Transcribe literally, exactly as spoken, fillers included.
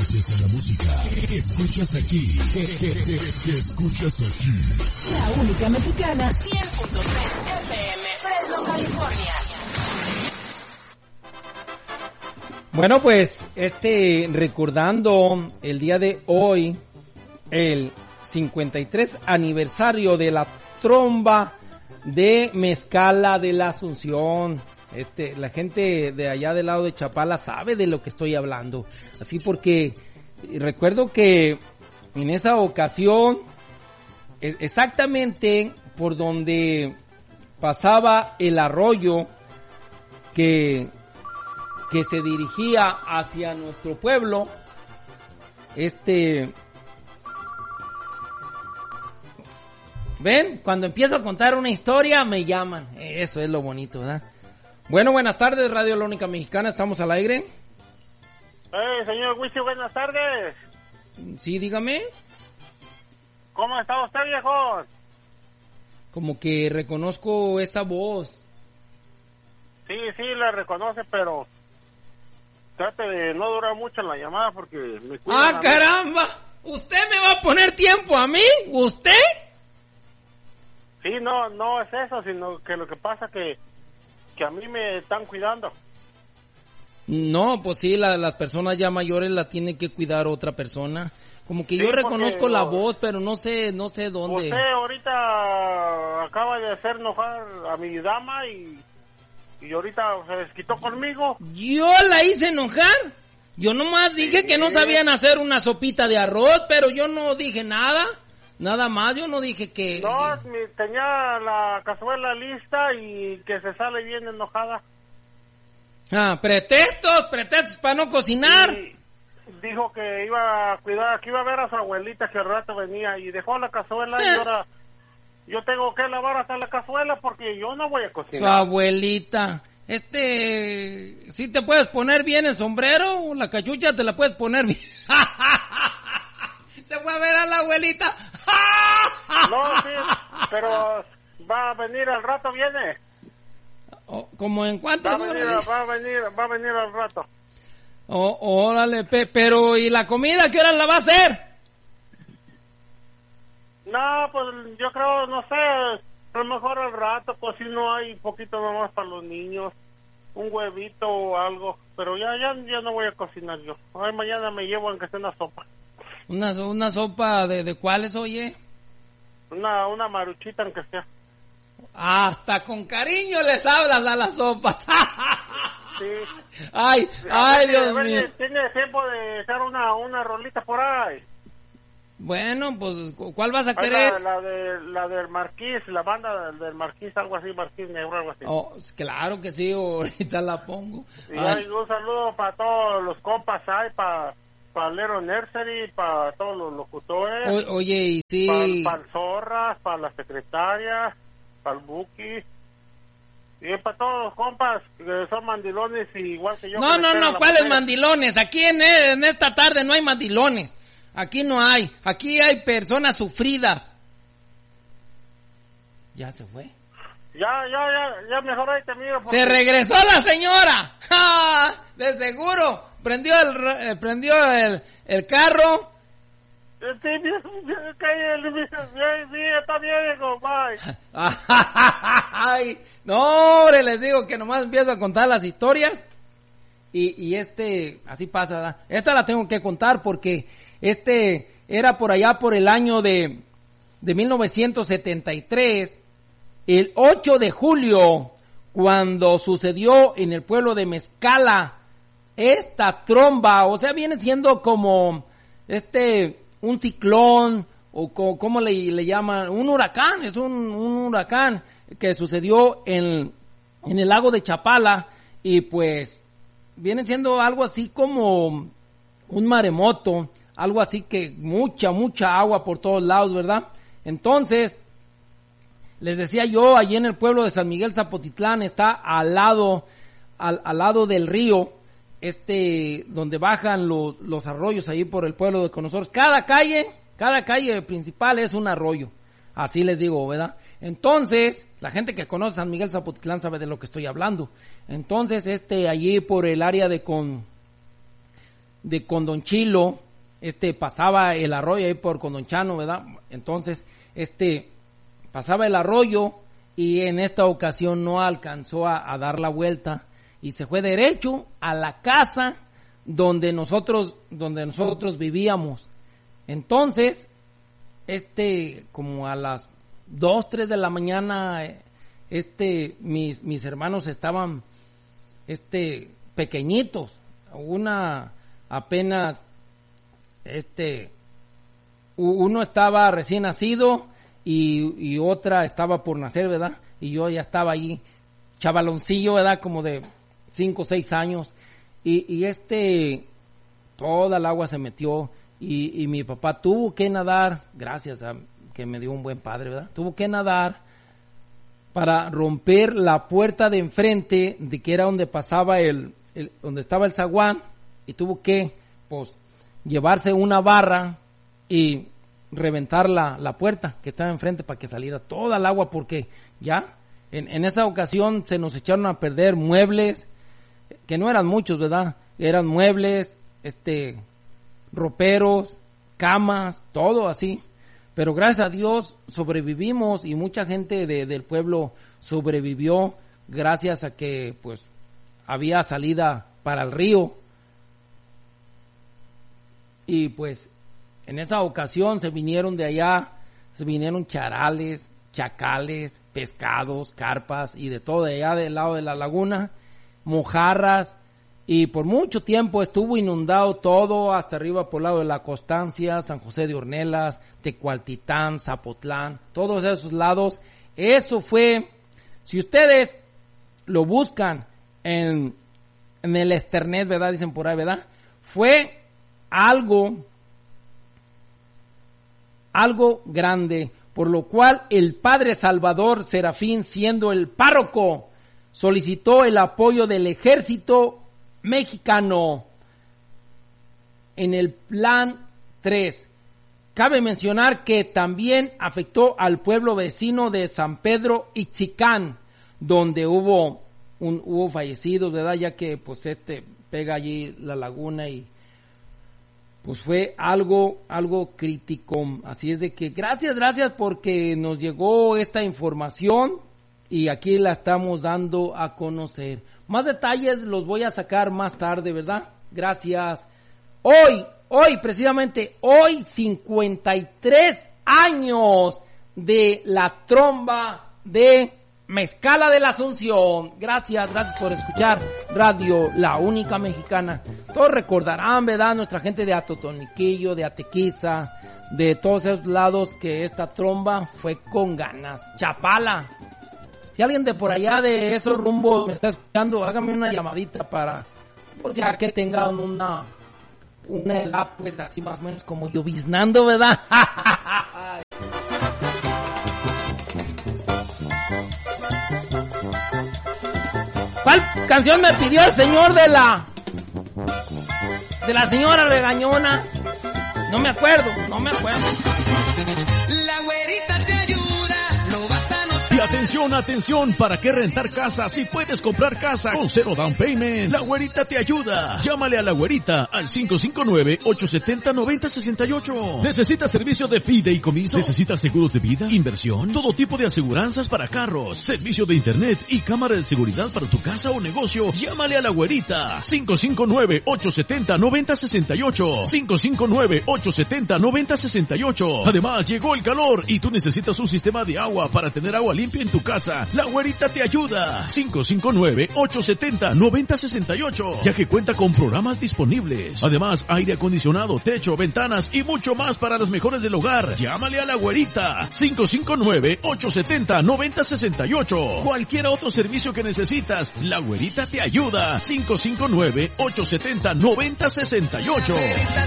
Gracias a la música que escuchas aquí. Que escuchas aquí. La única mexicana, cien punto tres F M, Fresno, California. Bueno, pues, este, recordando el día de hoy, el cincuenta y tres aniversario de la tromba de Mezcala de la Asunción. Este, la gente de allá del lado de Chapala sabe de lo que estoy hablando. Así porque recuerdo que en esa ocasión, exactamente por donde pasaba el arroyo que, que se dirigía hacia nuestro pueblo, este... ¿Ven? Cuando empiezo a contar una historia, me llaman. Eso es lo bonito, ¿verdad? Bueno, buenas tardes, Radio La Única Mexicana. ¿Estamos al aire? Eh, señor Wichi, buenas tardes. Sí, dígame. ¿Cómo está usted, viejo? Como que reconozco esa voz. Sí, sí, la reconoce, pero trate de no durar mucho en la llamada porque me cuidan. ¡Ah, caramba! ¿Usted me va a poner tiempo a mí? ¿Usted? Sí, no, no es eso, sino que lo que pasa que, que a mí me están cuidando. No, pues sí, la, las personas ya mayores la tienen que cuidar otra persona. Como que Sí, yo reconozco la no, voz, pero no sé, no sé dónde. Usted ahorita acaba de hacer enojar a mi dama y, y ahorita se desquitó conmigo. ¿Yo la hice enojar? Yo nomás dije Sí. que no sabían hacer una sopita de arroz, pero yo no dije nada. Nada más, yo no dije que... No, mi- tenía la cazuela lista y que se sale bien enojada. Ah, pretextos, pretextos para no cocinar. Y dijo que iba a cuidar, que iba a ver a su abuelita que al rato venía y dejó la cazuela y ahora yo tengo que lavar hasta la cazuela porque yo no voy a Su cocinar. abuelita. Este... ¿Sí te puedes poner bien el sombrero? La cachucha te la puedes poner bien. Se fue a ver a la abuelita. No, sí, pero va a venir al rato, viene. Oh, ¿Como en Va cuántas a venir, horas? va a venir, va a venir al rato. Oh, órale, pe, pero ¿y la comida qué hora la va a hacer? No, pues yo creo, no sé, a lo mejor al rato, pues si no hay poquito nomás para los niños, un huevito o algo, pero ya, ya, ya no voy a cocinar yo. Ay, mañana me llevo aunque sea una sopa. Una, una sopa de, de cuáles, oye. Una, una maruchita aunque sea. Hasta con cariño les hablas a las sopas. Sí. Ay, A ay, ver, Dios a ver, mío. ¿tiene tiempo de echar una, una rolita por ahí? Bueno, pues, ¿cuál vas a Ay, querer? La, la, de, la del Marquís, la banda del, del Marquís, algo así, Marquís Negro, algo así. Oh, claro que sí, ahorita la pongo. Y Ay, hay un saludo para todos los compas, hay para para Lero Nursery, para todos los locutores, o- oye, y sí. para el Zorras, para la secretaria, para el Buki, y para todos los compas que son mandilones igual que yo. No, que no, me pegan no, la ¿cuáles mujer. mandilones? Aquí en, en esta tarde no hay mandilones. Aquí no hay. Aquí hay personas sufridas. Ya se fue. Ya, ya, ya, ya mejor ahí te miro. porque- Se regresó la señora. ¡Ja! De seguro. Prendió el, ra- eh, prendió el, el carro. Sí, bien, bien, cállate, bien, bien, bien, está bien, hijo, bye. Ay, no, hombre, les digo que nomás empiezo a contar las historias. Y, y este, así pasa, ¿verdad? Esta la tengo que contar porque este era por allá por el año de, de mil novecientos setenta y tres, el ocho de julio, cuando sucedió en el pueblo de Mezcala esta tromba, o sea, viene siendo como este un ciclón o co, cómo le, le llaman, un huracán, es un, un huracán que sucedió en, en el lago de Chapala y pues viene siendo algo así como un maremoto, algo así que mucha, mucha agua por todos lados, ¿verdad? Entonces, les decía yo, allí en el pueblo de San Miguel Zapotitlán está al lado, al, al lado del río, este, donde bajan los, los arroyos ahí por el pueblo de Conosores. Cada calle, cada calle principal es un arroyo, así les digo, ¿verdad? Entonces, la gente que conoce San Miguel Zapotitlán sabe de lo que estoy hablando. Entonces, este, allí por el área de con, de Condonchilo, este, pasaba el arroyo ahí por Condonchano, ¿verdad? Entonces, este, pasaba el arroyo y en esta ocasión no alcanzó a, a dar la vuelta y se fue derecho a la casa donde nosotros, donde nosotros vivíamos. Entonces, este, como a las dos, tres de la mañana, este, mis, mis hermanos estaban, este, pequeñitos, una apenas, este, uno estaba recién nacido y, y otra estaba por nacer, ¿verdad? Y yo ya estaba ahí, chavaloncillo, ¿verdad? Como de cinco o seis años. Y, y este, toda el agua se metió y, y mi papá tuvo que nadar, gracias a que me dio un buen padre, ¿verdad? Tuvo que nadar para romper la puerta de enfrente, de que era donde pasaba el, el donde estaba el zaguán, y tuvo que, pues, llevarse una barra y reventar la, la puerta que estaba enfrente para que saliera toda el agua, porque ya en, en esa ocasión se nos echaron a perder muebles, que no eran muchos, ¿verdad? Eran muebles, este, roperos, camas, todo así. Pero gracias a Dios sobrevivimos y mucha gente de, del pueblo sobrevivió gracias a que, pues, había salida para el río. Y pues en esa ocasión se vinieron de allá, se vinieron charales, chacales, pescados, carpas y de todo de allá del lado de la laguna, mojarras, y por mucho tiempo estuvo inundado todo hasta arriba por el lado de la Constancia, San José de Ornelas, Tecualtitán, Zapotlán, todos esos lados. Eso fue, si ustedes lo buscan en, en el Esternet, ¿verdad? Dicen por ahí, ¿verdad? Fue algo, algo grande, por lo cual el padre Salvador Serafín, siendo el párroco, solicitó el apoyo del ejército mexicano en el plan tres. Cabe mencionar que también afectó al pueblo vecino de San Pedro Ixicán, donde hubo un, hubo fallecidos, ¿verdad? Ya que pues este pega allí la laguna y pues fue algo, algo crítico. Así es de que gracias, gracias porque nos llegó esta información y aquí la estamos dando a conocer. Más detalles los voy a sacar más tarde, ¿verdad? Gracias. Hoy, hoy, precisamente hoy, cincuenta y tres años de la tromba de Mezcala de la Asunción. Gracias, gracias por escuchar Radio La Única Mexicana. Todos recordarán, ¿verdad? Nuestra gente de Atotoniquillo, de Atequiza, de todos esos lados, que esta tromba fue con ganas. Chapala. Si alguien de por allá de esos rumbos me está escuchando, hágame una llamadita para, pues ya que tengan una, una edad, pues así más o menos como lloviznando, ¿verdad? ¿Cuál canción me pidió el señor de la, de la señora regañona? No me acuerdo, no me acuerdo. La güerita te ayuda, lo vas a notar. Y atención, atención, ¿para qué rentar casa si puedes comprar casa con cero down payment? La Güerita te ayuda. Llámale a La Güerita al cinco cinco nueve, ocho siete cero, nueve cero seis ocho. ¿Necesitas servicio de fideicomiso? ¿Necesitas seguros de vida, inversión? Todo tipo de aseguranzas para carros, servicio de internet y cámara de seguridad para tu casa o negocio. Llámale a La Güerita. cinco cinco nueve, ocho siete cero, nueve cero seis ocho. cinco cinco nueve, ocho siete cero, nueve cero seis ocho. Además, llegó el calor y tú necesitas un sistema de agua para tener agua limpia en tu casa. La Güerita te ayuda. cinco cinco nueve, ocho siete cero, nueve cero seis ocho. Ya que cuenta con programas disponibles. Además, aire acondicionado, techo, ventanas y mucho más para los mejores del hogar. Llámale a La Güerita. cinco cinco nueve, ocho siete cero, nueve cero seis ocho. Cualquier otro servicio que necesitas, La Güerita te ayuda. cinco cinco nueve, ocho siete cero, nueve cero seis ocho.